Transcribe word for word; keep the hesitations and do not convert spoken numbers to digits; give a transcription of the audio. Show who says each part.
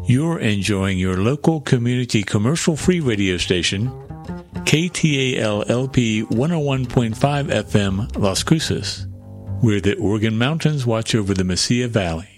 Speaker 1: You're enjoying your local community commercial-free radio station, K T A L L P one oh one point five F M, Las Cruces, where the Organ Mountains watch over the Mesilla Valley.